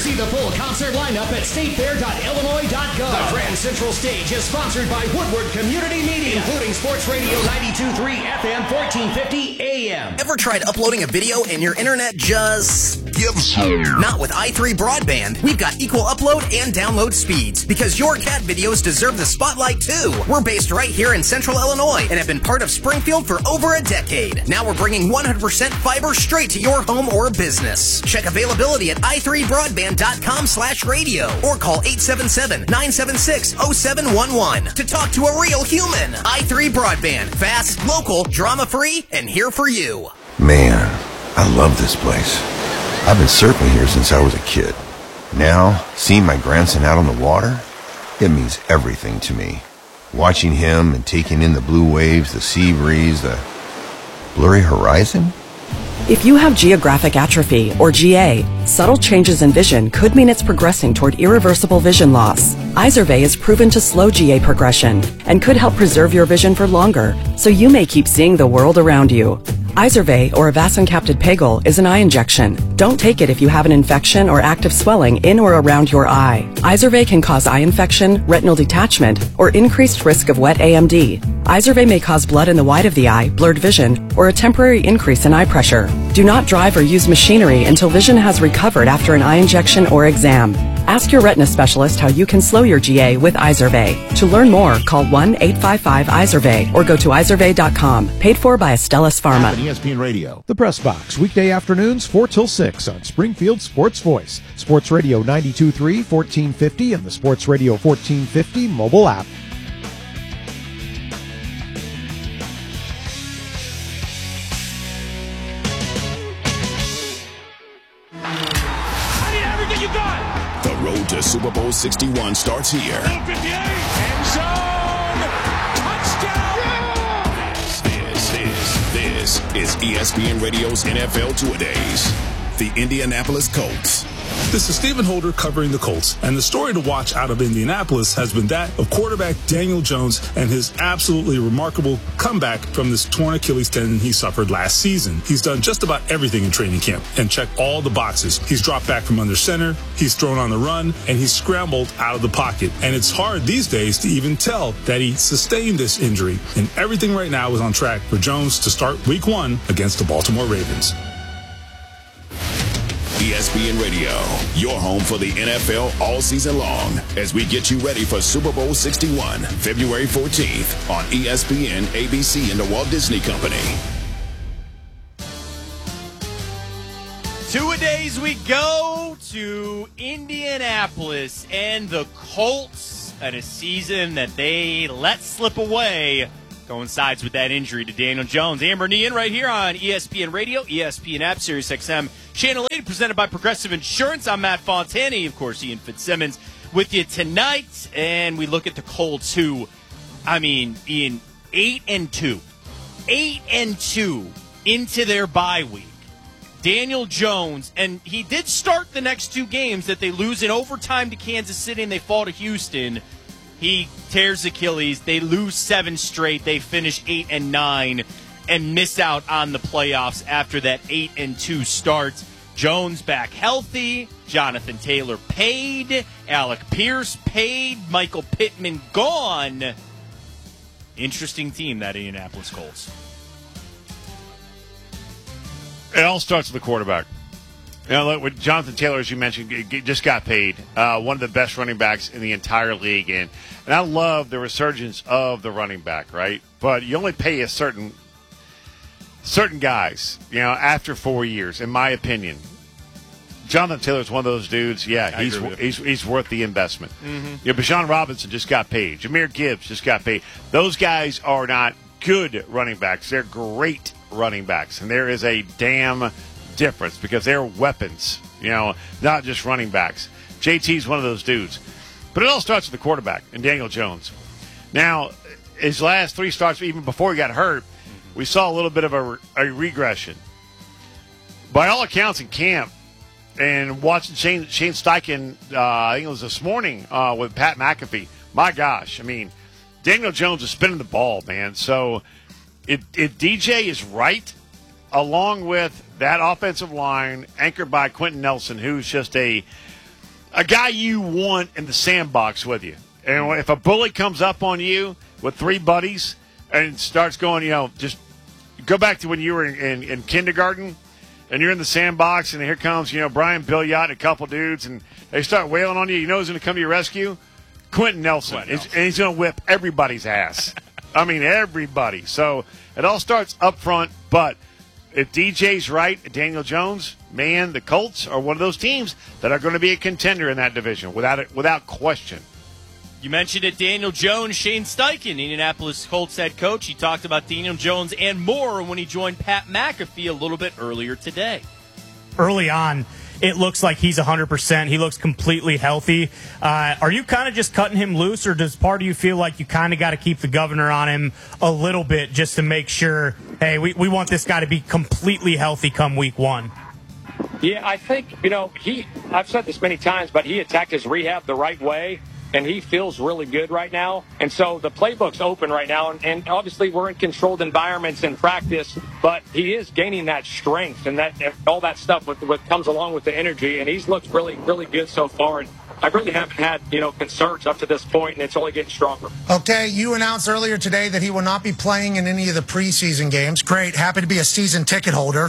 See the full concert lineup at statefair.illinois.gov. The Grand Central Stage is sponsored by Woodward Community Media, including Sports Radio 92.3 FM 1450 AM. Ever tried uploading a video and your internet just gives up? Not with i3 Broadband. We've got equal upload and download speeds because your cat videos deserve the spotlight too. We're based right here in Central Illinois and have been part of Springfield for over a decade. Now we're bringing 100% fiber straight to your home or business. Check availability at i3broadband.com/radio or call 877-976-0711 to talk to a real human. i3 Broadband. Fast, local, drama-free, and here for you. Man, I love this place. I've been surfing here since I was a kid. Now, seeing my grandson out on the water, it means everything to me. Watching him and taking in the blue waves, the sea breeze, the blurry horizon. If you have geographic atrophy, or GA, subtle changes in vision could mean it's progressing toward irreversible vision loss. Izervay is proven to slow GA progression and could help preserve your vision for longer, so you may keep seeing the world around you. Izervay, or avacincaptad pegol, is an eye injection. Don't take it if you have an infection or active swelling in or around your eye. Izervay can cause eye infection, retinal detachment, or increased risk of wet AMD. Izervay may cause blood in the white of the eye, blurred vision, or a temporary increase in eye pressure. Do not drive or use machinery until vision has recovered after an eye injection or exam. Ask your retina specialist how you can slow your GA with Izervay. To learn more, call 1-855-IZERVAY or go to izervay.com. Paid for by Astellas Pharma. ESPN Radio. The Press Box, weekday afternoons 4 till 6 on Springfield Sports Voice. Sports Radio 92.3, 1450, and the Sports Radio 1450 mobile app. To Super Bowl 61 starts here. End zone! Touchdown! Yeah! This is ESPN Radio's NFL Two-A-Days. The Indianapolis Colts. This is Stephen Holder covering the Colts, and the story to watch out of Indianapolis has been that of quarterback Daniel Jones and his absolutely remarkable comeback from this torn Achilles tendon he suffered last season. He's done just about everything in training camp and checked all the boxes. He's dropped back from under center, he's thrown on the run, and he's scrambled out of the pocket. And it's hard these days to even tell that he sustained this injury, and everything right now is on track for Jones to start Week 1 against the Baltimore Ravens. ESPN Radio, your home for the NFL all season long as we get you ready for Super Bowl 61, February 14th on ESPN, ABC, and the Walt Disney Company. Two-a-days we go to Indianapolis and the Colts at a season that they let slip away coincides with that injury to Daniel Jones. Amber and Ian right here on ESPN Radio, ESPN app, Sirius XM, Channel 8, presented by Progressive Insurance. I'm Matt Fontani, of course, Ian Fitzsimmons with you tonight, and we look at the Colts who, Ian, 8-2. 8-2 into their bye week. Daniel Jones, and he did start the next two games that they lose in overtime to Kansas City and they fall to Houston. He tears Achilles. They lose 7 straight. They finish 8-9 and miss out on the playoffs after that 8-2 start. Jones back healthy. Jonathan Taylor paid. Alec Pierce paid. Michael Pittman gone. Interesting team, that Indianapolis Colts. It all starts with the quarterback. You know, with Jonathan Taylor, as you mentioned, just got paid. One of the best running backs in the entire league. And I love the resurgence of the running back, right? But you only pay a certain guys, after 4 years, in my opinion. Jonathan Taylor's one of those dudes, he's worth the investment. Mm-hmm. Bijan Robinson just got paid. Jahmyr Gibbs just got paid. Those guys are not good running backs. They're great running backs. And there is a damn difference because they're weapons, not just running backs. JT's one of those dudes. But it all starts with the quarterback and Daniel Jones. Now, his last 3 starts, even before he got hurt, we saw a little bit of a regression. By all accounts in camp, and watching Shane Steichen, I think it was this morning with Pat McAfee, my gosh, Daniel Jones is spinning the ball, man. So if DJ is right, along with that offensive line anchored by Quentin Nelson, who's just a a guy you want in the sandbox with you. And if a bully comes up on you with three buddies and starts going, just go back to when you were in kindergarten and you're in the sandbox and here comes, Brian Billiot and a couple dudes and they start wailing on you. You know who's going to come to your rescue? Quentin Nelson. And he's going to whip everybody's ass. I mean, everybody. So it all starts up front, but if DJ's right, Daniel Jones, man, the Colts are one of those teams that are going to be a contender in that division without question. You mentioned it, Daniel Jones, Shane Steichen, Indianapolis Colts head coach. He talked about Daniel Jones and more when he joined Pat McAfee a little bit earlier today. Early on, it looks like he's 100%. He looks completely healthy. Are you kind of just cutting him loose, or does part of you feel like you kind of got to keep the governor on him a little bit just to make sure, hey, we want this guy to be completely healthy come week 1? Yeah, I think, I've said this many times, but he attacked his rehab the right way, and he feels really good right now. And so the playbook's open right now, and obviously we're in controlled environments in practice, but he is gaining that strength and that all that stuff what comes along with the energy, and he's looked really, really good so far. And I really haven't had, concerns up to this point, and it's only getting stronger. Okay, you announced earlier today that he will not be playing in any of the preseason games. Great, happy to be a season ticket holder.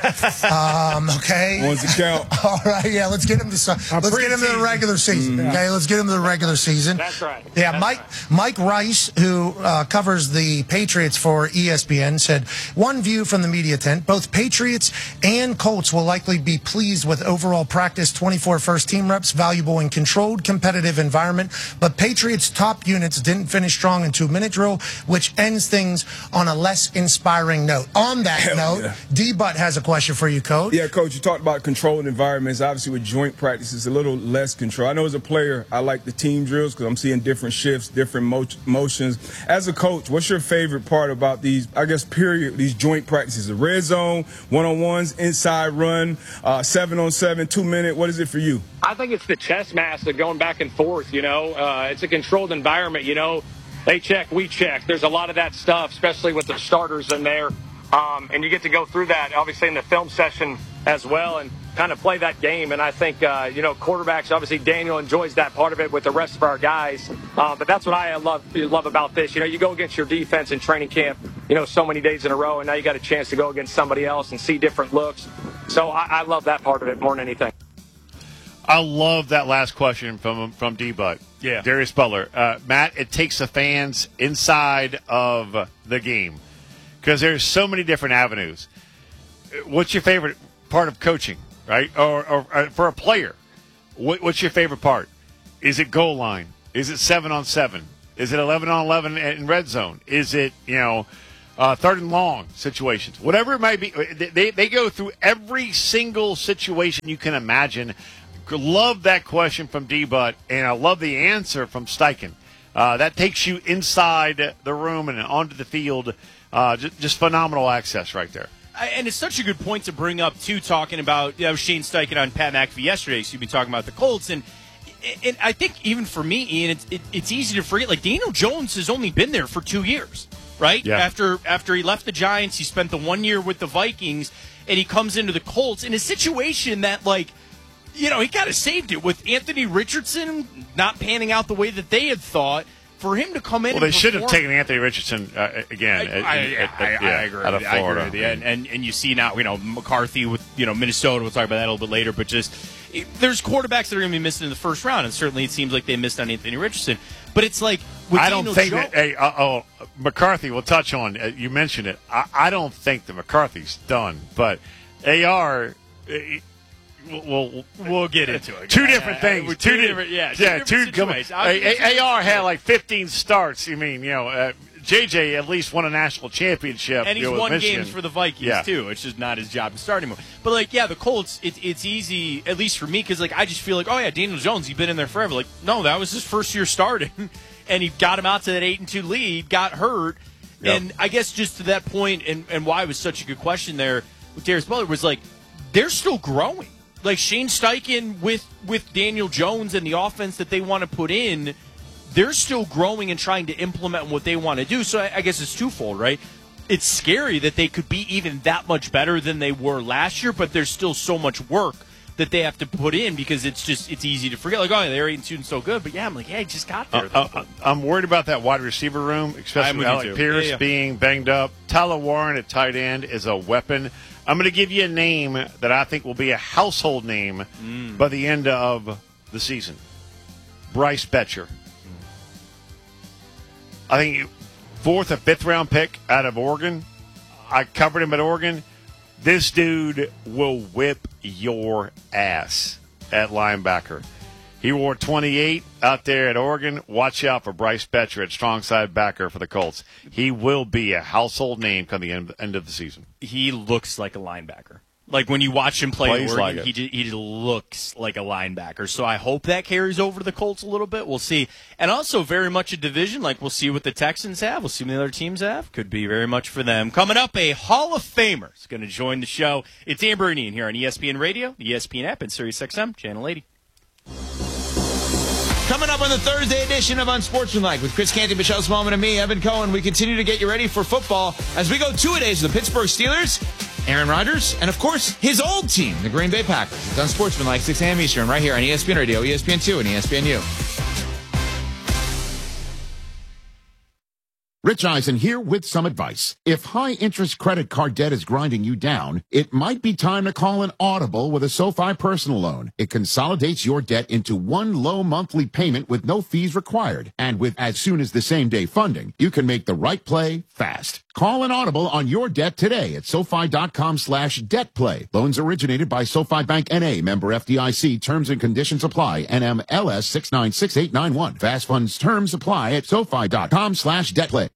Okay. What's the count? All right, yeah, let's get him to the regular season. Okay, let's get him to the regular season. That's right. Yeah, That's Mike Rice, who covers the Patriots for ESPN, said, one view from the media tent, both Patriots and Colts will likely be pleased with overall practice, 24 first-team reps, valuable and controlled competitive environment, but Patriots top units didn't finish strong in 2-minute drill, which ends things on a less inspiring note. On that note, D-Butt has a question for you, Coach. Yeah, Coach, you talked about controlled environments. Obviously, with joint practice, it's a little less control. I know as a player, I like the team drills because I'm seeing different shifts, different motions. As a coach, what's your favorite part about these, these joint practices? The red zone, one-on-ones, inside run, 7-on-7, 2-minute. What is it for you? I think it's the chess match of going back and forth, It's a controlled environment, They check, we check. There's a lot of that stuff, especially with the starters in there. And you get to go through that, obviously, in the film session as well and kind of play that game. And I think, quarterbacks, obviously, Daniel enjoys that part of it with the rest of our guys. But that's what I love about this. You go against your defense in training camp, so many days in a row, and now you got a chance to go against somebody else and see different looks. So I love that part of it more than anything. I love that last question from D-Butt. Yeah. Darius Butler. Matt, it takes the fans inside of the game because there's so many different avenues. What's your favorite part of coaching, right? Or for a player, what's your favorite part? Is it goal line? Is it 7-on-7? Is it 11-on-11 in red zone? Is it, third and long situations? Whatever it might be, they go through every single situation you can imagine. Love that question from D-Butt, and I love the answer from Steichen. That takes you inside the room and onto the field. Just phenomenal access right there. And it's such a good point to bring up, too, talking about Shane Steichen on Pat McAfee yesterday. So you've been talking about the Colts. And I think even for me, Ian, it's easy to forget. Like, Daniel Jones has only been there for 2 years, right? Yeah. After he left the Giants, he spent the 1 year with the Vikings, and he comes into the Colts in a situation that, he kind of saved it with Anthony Richardson not panning out the way that they had thought. For him to come in, well, they should have taken Anthony Richardson again. I agree. Out of Florida. I agree with you. And you see now, McCarthy with Minnesota. We'll talk about that a little bit later. But just there's quarterbacks that are going to be missing in the first round, and certainly it seems like they missed on Anthony Richardson. But it's like with I don't think that. McCarthy. We'll touch on. You mentioned it. I don't think that McCarthy's done, but AR. We'll get into it. Two different things. Two different situations. AR had like 15 starts. JJ at least won a national championship. And he's won games for the Vikings, too. It's just not his job to start anymore. But, the Colts, it's easy, at least for me, because, I just feel like, Daniel Jones, he's been in there forever. No, that was his first year starting. And he got him out to that 8-2 lead, got hurt. Yep. And I guess just to that point, and why it was such a good question there with Darius Butler, was, they're still growing. Shane Steichen with Daniel Jones and the offense that they want to put in, they're still growing and trying to implement what they want to do. So I guess it's twofold, right? It's scary that they could be even that much better than they were last year, but there's still so much work that they have to put in because it's easy to forget. Like, oh, they're shooting so good. But, yeah, I'm like, yeah, he just got there. I'm worried about that wide receiver room, especially with Alec Pierce being banged up. Tyler Warren at tight end is a weapon. I'm going to give you a name that I think will be a household name by the end of the season. Bryce Betcher. I think 4th or 5th round pick out of Oregon. I covered him at Oregon. This dude will whip your ass at linebacker. He wore 28 out there at Oregon. Watch out for Bryce Betcher at strong side backer for the Colts. He will be a household name come the end of the season. He looks like a linebacker. Like when you watch him play at Oregon, he looks like a linebacker. So I hope that carries over to the Colts a little bit. We'll see. And also very much a division. Like we'll see what the Texans have. We'll see what the other teams have. Could be very much for them. Coming up, a Hall of Famer is going to join the show. It's Amber and Ian here on ESPN Radio, the ESPN app, and SiriusXM, Channel 80. Coming up on the Thursday edition of Unsportsmanlike with Chris Canty, Michelle Smallman, and me, Evan Cohen. We continue to get you ready for football as we go 2-a-days with the Pittsburgh Steelers, Aaron Rodgers, and, of course, his old team, the Green Bay Packers. It's Unsportsmanlike, 6 a.m. Eastern, right here on ESPN Radio, ESPN2, and ESPNU. Rich Eisen here with some advice. If high-interest credit card debt is grinding you down, it might be time to call an audible with a SoFi personal loan. It consolidates your debt into one low monthly payment with no fees required. And with as soon as the same-day funding, you can make the right play fast. Call an audible on your debt today at SoFi.com/debtplay. Loans originated by SoFi Bank N.A., member FDIC. Terms and conditions apply. NMLS 696891. Fast funds terms apply at SoFi.com/debtplay.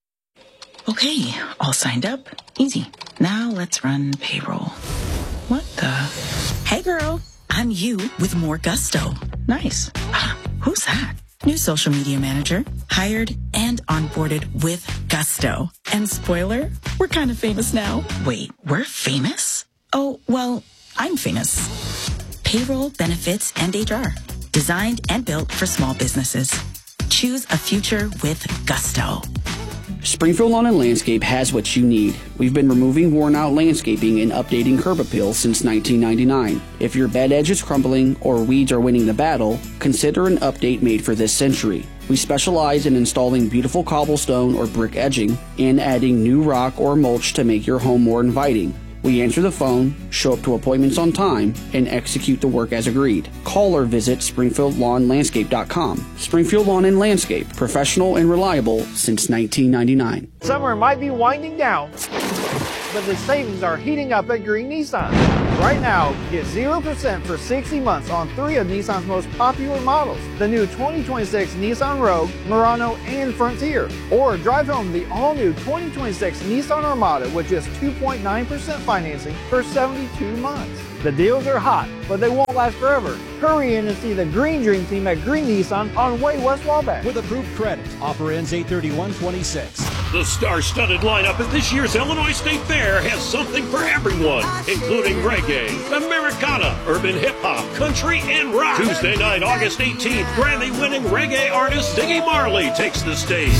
Okay, all signed up. Easy. Now let's run payroll. What the? Hey girl, I'm you with more gusto. Nice. Who's that? New social media manager. Hired and onboarded with gusto. And spoiler, we're kind of famous now. Wait, we're famous? Oh, well, I'm famous. Payroll, benefits, and HR. Designed and built for small businesses. Choose a future with gusto. Springfield Lawn and Landscape has what you need. We've been removing worn-out landscaping and updating curb appeal since 1999. If your bed edge is crumbling or weeds are winning the battle, consider an update made for this century. We specialize in installing beautiful cobblestone or brick edging and adding new rock or mulch to make your home more inviting. We answer the phone, show up to appointments on time, and execute the work as agreed. Call or visit SpringfieldLawnLandscape.com. Springfield Lawn and Landscape, professional and reliable since 1999. Summer might be winding down, but the savings are heating up at Green Nissan. Right now, get 0% for 60 months on 3 of Nissan's most popular models. The new 2026 Nissan Rogue, Murano, and Frontier. Or drive home the all-new 2026 Nissan Armada with just 2.9% financing for 72 months. The deals are hot, but they won't last forever. Hurry in and see the Green Dream Team at Green Nissan on Way West Wabash. With approved credit. Offer ends 8/31/26. The star-studded lineup at this year's Illinois State Fair has something for everyone, including reggae, Americana, urban hip-hop, country, and rock. Tuesday night, August 18th, Grammy-winning reggae artist Ziggy Marley takes the stage.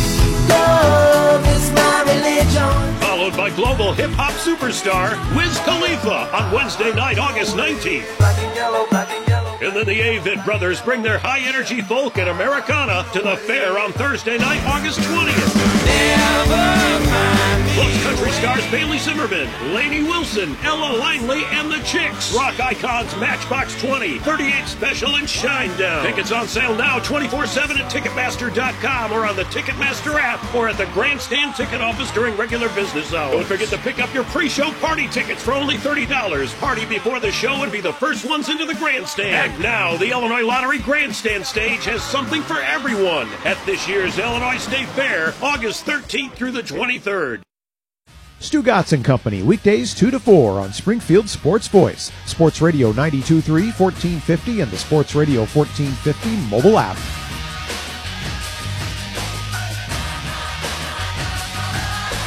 Love is my religion. Followed by global hip-hop superstar Wiz Khalifa on Wednesday night, August 19th. Black and yellow, black and yellow. And then the Avid Brothers bring their high-energy folk and Americana to the fair on Thursday night, August 20th. Plus country stars Bailey Zimmerman, Lainey Wilson, Ella Langley, and the Chicks. Rock icons Matchbox 20, 38 Special, and Shinedown. Tickets on sale now 24/7 at Ticketmaster.com or on the Ticketmaster app or at the Grandstand ticket office during regular business hours. Don't forget to pick up your pre-show party tickets for only $30. Party before the show and be the first ones into the Grandstand. And now, the Illinois Lottery Grandstand stage has something for everyone at this year's Illinois State Fair, August 13th through the 23rd. Stu Gatz and Company, weekdays 2 to 4 on Springfield Sports Voice, Sports Radio 92.3, 1450, and the Sports Radio 1450 mobile app.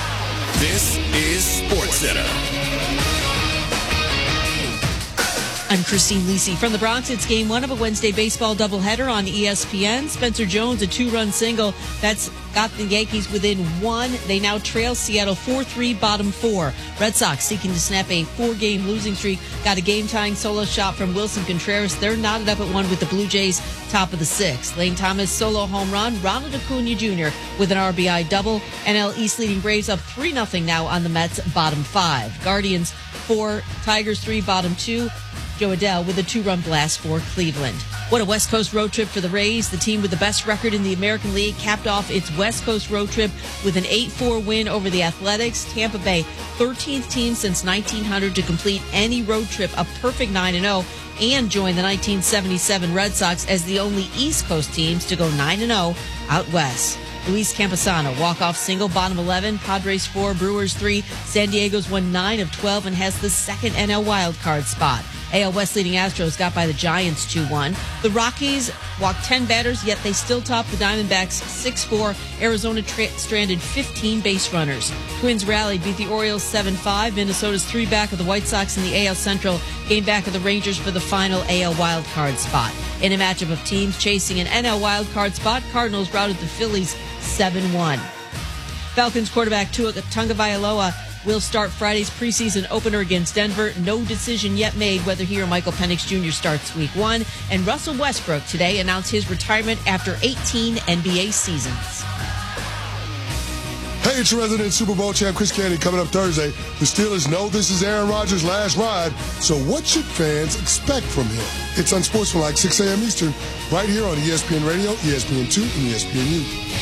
This is SportsCenter. I'm Christine Lisi from the Bronx. It's game 1 of a Wednesday baseball doubleheader on ESPN. Spencer Jones, a 2-run single. That's got the Yankees within 1. They now trail Seattle 4-3, bottom 4. Red Sox seeking to snap a 4-game losing streak. Got a game-tying solo shot from Wilson Contreras. They're knotted up at 1 with the Blue Jays, top of the 6th. Lane Thomas, solo home run. Ronald Acuna Jr. with an RBI double. NL East leading Braves up 3-0 now on the Mets, bottom 5. Guardians 4, Tigers 3, bottom 2. Joe Adell with a 2-run blast for Cleveland. What a West Coast road trip for the Rays. The team with the best record in the American League capped off its West Coast road trip with an 8-4 win over the Athletics. Tampa Bay, 13th team since 1900 to complete any road trip, a perfect 9-0, and join the 1977 Red Sox as the only East Coast teams to go 9-0 out west. Luis Campusano, walk-off single, bottom 11. Padres 4, Brewers 3. San Diego's won 9 of 12 and has the second NL wildcard spot. AL West leading Astros got by the Giants 2-1. The Rockies walked 10 batters, yet they still top the Diamondbacks 6-4. Arizona stranded 15 base runners. Twins rallied, beat the Orioles 7-5. Minnesota's 3 back of the White Sox in the AL Central. Game back of the Rangers for the final AL wildcard spot. In a matchup of teams chasing an NL wildcard spot, Cardinals routed the Phillies 7-1. Falcons quarterback Tua Tagovailoa will start Friday's preseason opener against Denver. No decision yet made whether he or Michael Penix Jr. starts week 1. And Russell Westbrook today announced his retirement after 18 NBA seasons. Hey, it's your resident Super Bowl champ Chris Canty coming up Thursday. The Steelers know this is Aaron Rodgers' last ride, so what should fans expect from him? It's Unsportsmanlike, 6 a.m. Eastern, right here on ESPN Radio, ESPN2, and ESPNU.